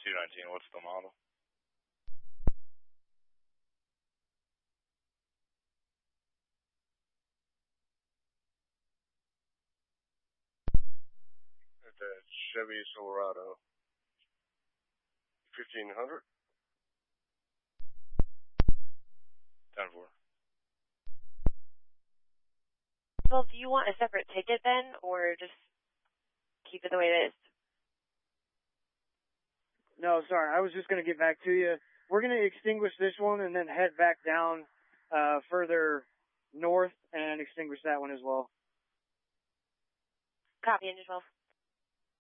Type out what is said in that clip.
219, what's the model? It's a Chevy Silverado. 1500? 10-4. Well, do you want a separate ticket then, or just keep it the way it is? No, sorry. I was just going to get back to you. We're going to extinguish this one and then head back down further north and extinguish that one as well. Copy, Engine 12.